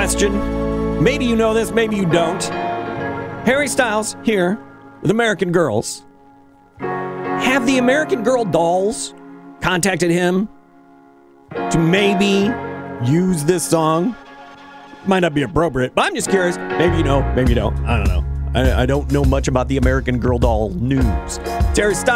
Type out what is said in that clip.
question. Maybe you know this, maybe you don't. Harry Styles here with American Girls. Have the American Girl dolls contacted him to maybe use this song? Might not be appropriate, but I'm just curious. Maybe you know, maybe you don't. I don't know. I don't know much about the American Girl doll news. Harry Styles.